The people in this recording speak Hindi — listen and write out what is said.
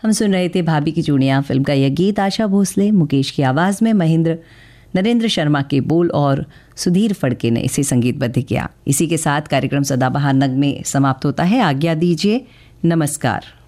हम सुन रहे थे भाभी की चूड़ियाँ फिल्म का यह गीत। आशा भोसले, मुकेश की आवाज़ में नरेंद्र शर्मा के बोल और सुधीर फड़के ने इसे संगीतबद्ध किया। इसी के साथ कार्यक्रम सदाबहार नगमे समाप्त होता है। आज्ञा दीजिए, नमस्कार।